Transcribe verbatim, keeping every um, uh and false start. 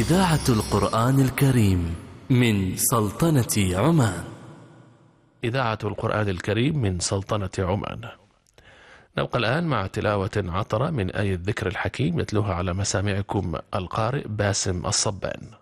إذاعة القرآن الكريم من سلطنة عمان. إذاعة القرآن الكريم من سلطنة عمان. نبقى الآن مع تلاوة عطرة من آية الذكر الحكيم يتلوها على مسامعكم القارئ باسم الصبان.